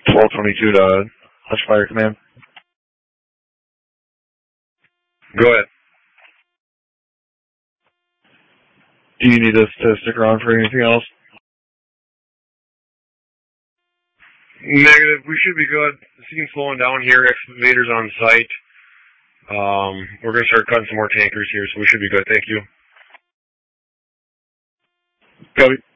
1222 to Hush Fire Command. Go ahead. Do you need us to stick around for anything else? Negative. We should be good. The scene's slowing down here. Excavators on site. We're going to start cutting some more tankers here, so we should be good. Thank you. Copy.